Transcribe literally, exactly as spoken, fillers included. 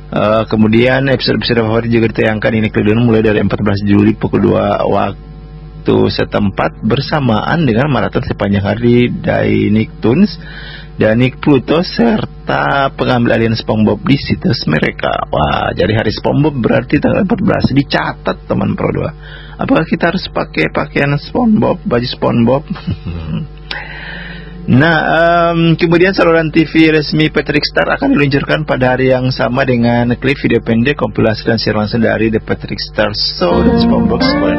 Uh, kemudian episode-episode favorit juga ditayangkan ini kedua mulai dari empat belas Juli pukul dua waktu setempat bersamaan dengan maraton sepanjang hari dari Nicktoons dan Nick Pluto serta pengambil alihan SpongeBob di situs mereka. Wah, jadi hari SpongeBob berarti tanggal empat belas. Dicatat teman Pro dua. Apakah kita harus pakai pakaian SpongeBob, baju SpongeBob? Nah, um, kemudian saluran T V resmi Patrick Star akan diluncurkan pada hari yang sama dengan klip video pendek kompilasi dan siaran langsung dari The Patrick Star Show dan SpongeBob SquarePants.